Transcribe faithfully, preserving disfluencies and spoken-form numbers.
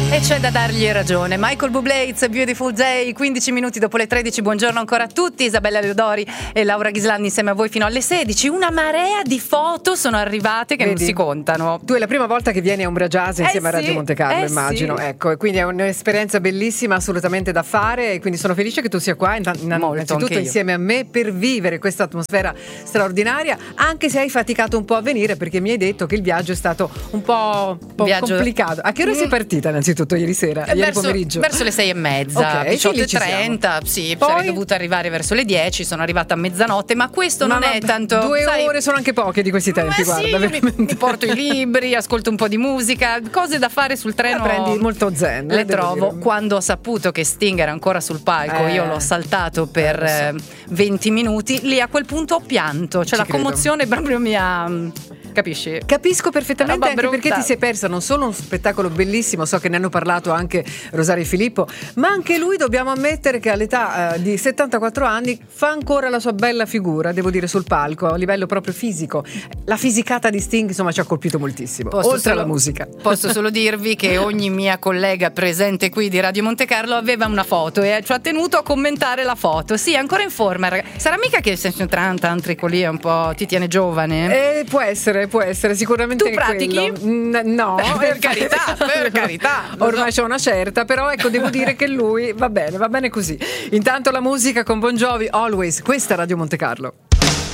E c'è da dargli ragione. Michael Bublé, It's a Beautiful Day, quindici minuti dopo le tredici. Buongiorno ancora a tutti. Isabella Leodori e Laura Ghislandi insieme a voi fino alle sedici. Una marea di foto sono arrivate che Vedi? non si contano. Tu è la prima volta che vieni a Umbria Jazz insieme eh a Radio sì, Monte Carlo, eh immagino. Sì. Ecco, e quindi è un'esperienza bellissima, assolutamente da fare. E quindi sono felice che tu sia qua, inna- innanzitutto insieme a me, per vivere questa atmosfera straordinaria. Anche se hai faticato un po' a venire, perché mi hai detto che il viaggio è stato un po', un po' Viaggio... complicato. A che ora mm. sei partita innanzitutto? Ieri sera, ieri verso, pomeriggio verso le sei e mezza, okay, diciotto e trenta. Sì, poi sarei dovuta arrivare verso le dieci. Sono arrivata a mezzanotte, ma questo ma non vabbè, è tanto. Due sai, ore sono anche poche di questi tempi. Ma guarda, sì, mi, mi porto i libri, ascolto un po' di musica, cose da fare sul treno. La prendi molto zen. Le eh, trovo. Dire. Quando ho saputo che Sting era ancora sul palco, eh, io l'ho saltato per eh, so. venti minuti. Lì a quel punto ho pianto, cioè Ci la credo. commozione proprio mi ha. Capisci? Capisco perfettamente, anche brutta. perché ti sei persa non solo un spettacolo bellissimo, so che ne hanno parlato anche Rosario e Filippo, ma anche lui, dobbiamo ammettere che all'età eh, di settantaquattro anni fa ancora la sua bella figura, devo dire, sul palco, a livello proprio fisico. La fisicata di Sting, insomma, ci ha colpito moltissimo, posso oltre solo, alla musica. Posso solo dirvi che ogni mia collega presente qui di Radio Monte Carlo aveva una foto e ci ha tenuto a commentare la foto. Sì, ancora in forma, ragazzi. Sarà mica che il trenta, antrico lì è un po' ti tiene giovane? Eh, può essere, può essere, sicuramente. Tu pratichi? N- no, per carità, per carità. Ormai c'è una certa, però ecco, devo dire che lui va bene, va bene così. Intanto la musica con Bon Jovi, Always, questa è Radio Monte Carlo.